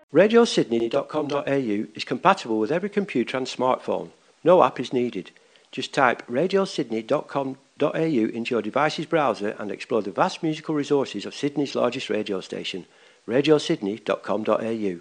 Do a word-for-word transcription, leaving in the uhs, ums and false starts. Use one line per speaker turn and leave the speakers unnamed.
radio sydney dot com dot a u is compatible with every computer and smartphone. No app is needed. Just type radio sydney dot com dot a u into your device's browser and explore the vast musical resources of Sydney's largest radio station, radio sydney dot com dot a u.